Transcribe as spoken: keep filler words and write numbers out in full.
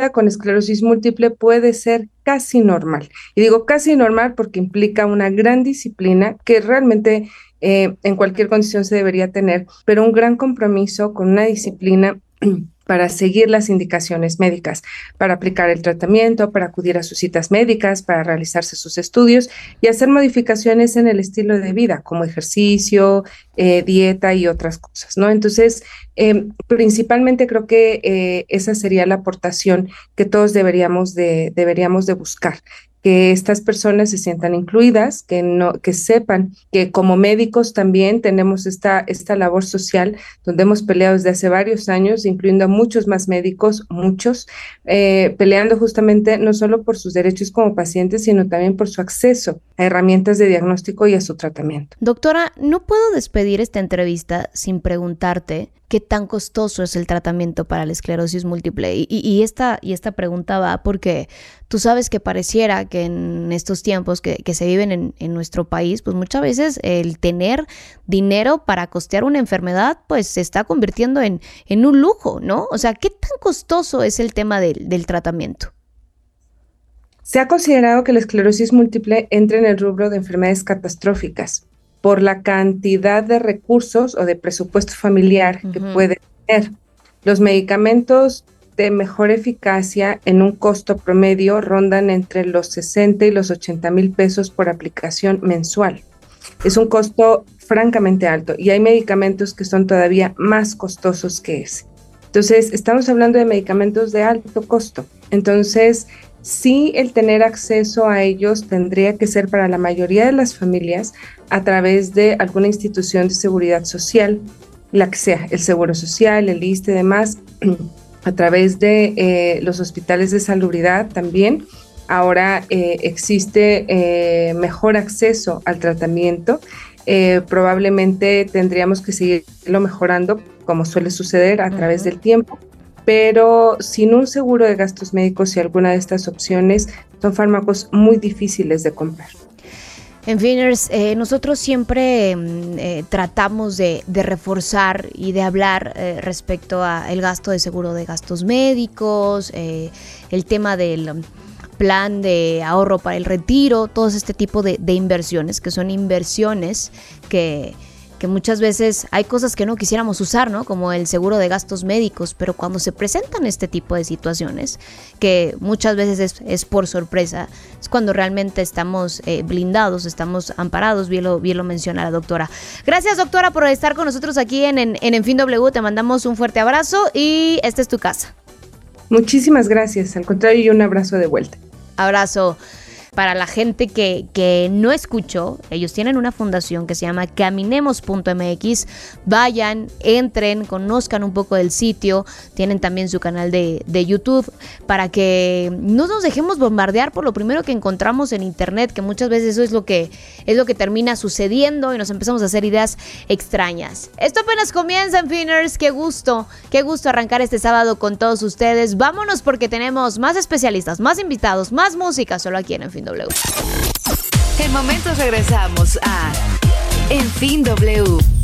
vida con esclerosis múltiple puede ser casi normal. Y digo casi normal porque implica una gran disciplina que realmente eh, en cualquier condición se debería tener, pero un gran compromiso con una disciplina para seguir las indicaciones médicas, para aplicar el tratamiento, para acudir a sus citas médicas, para realizarse sus estudios y hacer modificaciones en el estilo de vida, como ejercicio, eh, dieta y otras cosas, ¿no? Entonces, eh, principalmente creo que eh, esa sería la aportación que todos deberíamos de, deberíamos de buscar, que estas personas se sientan incluidas, que no, que sepan que como médicos también tenemos esta, esta labor social donde hemos peleado desde hace varios años, incluyendo a muchos más médicos, muchos, eh, peleando justamente no solo por sus derechos como pacientes, sino también por su acceso a herramientas de diagnóstico y a su tratamiento. Doctora, no puedo despedir esta entrevista sin preguntarte qué tan costoso es el tratamiento para la esclerosis múltiple. Y, y, y, esta, y esta pregunta va porque tú sabes que pareciera que en estos tiempos que, que se viven en, en nuestro país, pues muchas veces el tener dinero para costear una enfermedad, pues se está convirtiendo en, en un lujo, ¿no? O sea, ¿qué tan costoso es el tema del, del tratamiento? Se ha considerado que la esclerosis múltiple entra en el rubro de enfermedades catastróficas por la cantidad de recursos o de presupuesto familiar uh-huh. que puede tener. Los medicamentos de mejor eficacia en un costo promedio rondan entre los sesenta y los ochenta mil pesos por aplicación mensual. Es un costo francamente alto y hay medicamentos que son todavía más costosos que ese. Entonces, estamos hablando de medicamentos de alto costo. Entonces, sí, el tener acceso a ellos tendría que ser para la mayoría de las familias a través de alguna institución de seguridad social, la que sea, el Seguro Social, el I S S S T E y demás, a través de eh, los hospitales de salubridad también. Ahora eh, existe eh, mejor acceso al tratamiento. Eh, probablemente tendríamos que seguirlo mejorando, como suele suceder a través del tiempo. Pero sin un seguro de gastos médicos y alguna de estas opciones son fármacos muy difíciles de comprar. En fin, eh, nosotros siempre eh, tratamos de, de reforzar y de hablar eh, respecto al gasto de seguro de gastos médicos, eh, el tema del plan de ahorro para el retiro, todo este tipo de, de inversiones, que son inversiones que... que muchas veces hay cosas que no quisiéramos usar, ¿no? Como el seguro de gastos médicos, pero cuando se presentan este tipo de situaciones, que muchas veces es, es por sorpresa, es cuando realmente estamos eh, blindados, estamos amparados, bien lo, bien lo menciona la doctora. Gracias, doctora, por estar con nosotros aquí en En, en, en Fin W, te mandamos un fuerte abrazo y esta es tu casa. Muchísimas gracias, al contrario, y un abrazo de vuelta. Abrazo. Para la gente que, que no escuchó, ellos tienen una fundación que se llama Caminemos punto M X. Vayan, entren, conozcan un poco del sitio. Tienen también su canal de, de YouTube para que no nos dejemos bombardear por lo primero que encontramos en internet, que muchas veces eso es lo que, es lo que termina sucediendo y nos empezamos a hacer ideas extrañas. Esto apenas comienza, en Finners. Qué gusto, qué gusto arrancar este sábado con todos ustedes. Vámonos porque tenemos más especialistas, más invitados, más música solo aquí en En Fin W. En momentos regresamos a En Fin W.